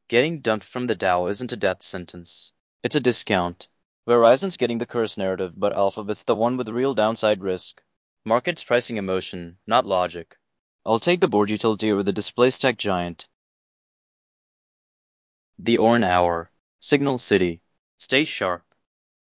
Getting dumped from the Dow isn't a death sentence. It's a discount. Verizon's getting the curse narrative, but Alphabet's the one with real downside risk. Market's pricing emotion, not logic. I'll take the board utility over the display stack giant. The Orn Hour. Signal City. Stay sharp.